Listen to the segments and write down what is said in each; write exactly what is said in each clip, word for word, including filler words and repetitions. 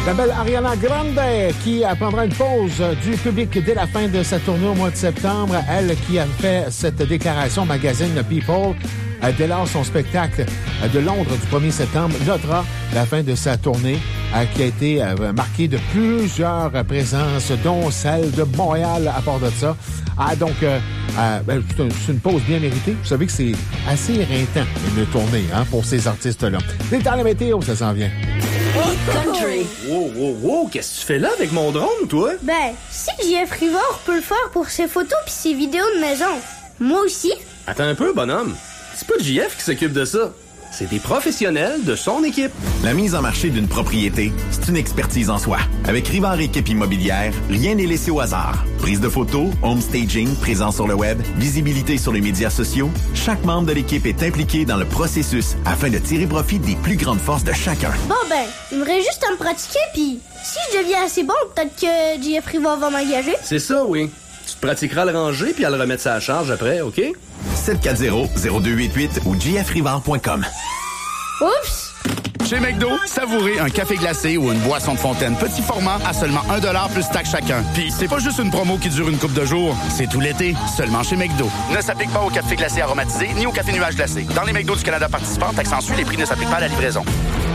La belle Ariana Grande qui prendra une pause du public dès la fin de sa tournée au mois de septembre. Elle qui a fait cette déclaration au magazine People. Dès lors, son spectacle de Londres du premier septembre notera la fin de sa tournée qui a été marquée de plusieurs présences, dont celle de Montréal à part de ça. Ah, donc, euh, euh, c'est une pause bien méritée. Vous savez que c'est assez éreintant une tournée hein, pour ces artistes-là. C'est dans la météo, ça s'en vient. Country. Wow, wow, wow, qu'est-ce que tu fais là avec mon drone, toi? Ben, si J F Rivard peut le faire pour ses photos pis ses vidéos de maison, moi aussi. Attends un peu, bonhomme. C'est pas J F qui s'occupe de ça. C'est des professionnels de son équipe. La mise en marché d'une propriété, c'est une expertise en soi. Avec Rivard Équipe Immobilière, rien n'est laissé au hasard. Prise de photos, home staging, présence sur le web, visibilité sur les médias sociaux, chaque membre de l'équipe est impliqué dans le processus afin de tirer profit des plus grandes forces de chacun. Bon ben, il me reste juste à me pratiquer, puis si je deviens assez bon, peut-être que J F Rivard va m'engager. C'est ça, oui. Tu te pratiqueras à le ranger puis à le remettre ça à charge après, OK? sept quatre zéro zéro deux huit huit ou j f rivard point com. Oups! Chez McDo, savourez un café glacé ou une boisson de fontaine petit format à seulement un dollar plus taxe chacun. Puis c'est pas juste une promo qui dure une couple de jours, c'est tout l'été, seulement chez McDo. Ne s'applique pas au café glacé aromatisé ni au café nuage glacé. Dans les McDo du Canada participants, taxe en Suisse, les prix ne s'appliquent pas à la livraison.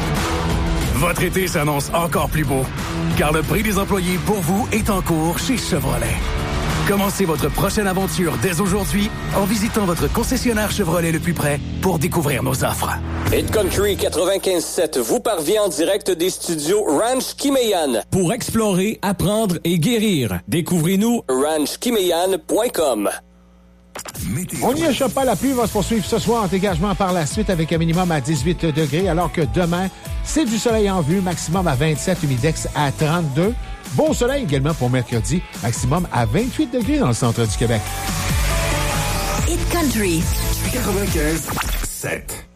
Votre été s'annonce encore plus beau, car le prix des employés pour vous est en cours chez Chevrolet. Commencez votre prochaine aventure dès aujourd'hui en visitant votre concessionnaire Chevrolet le plus près pour découvrir nos offres. Hit Country quatre-vingt-quinze sept vous parvient en direct des studios Ranch Kimeyan. Pour explorer, apprendre et guérir, découvrez-nous ranch kimeyan point com. On n'y échappe pas, la pluie va se poursuivre ce soir en dégagement par la suite avec un minimum à dix-huit degrés, alors que demain, c'est du soleil en vue, maximum à vingt-sept, humidex à trente-deux. Beau soleil également pour mercredi, maximum à vingt-huit degrés dans le centre du Québec. Hit Country quatre-vingt-quinze sept.